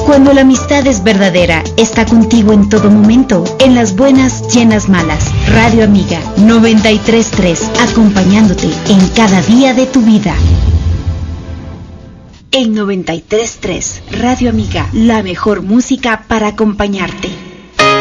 Cuando la amistad es verdadera, está contigo en todo momento, en las buenas y en las malas. Radio Amiga 93.3, acompañándote en cada día de tu vida. En 93.3, Radio Amiga, la mejor música para acompañarte.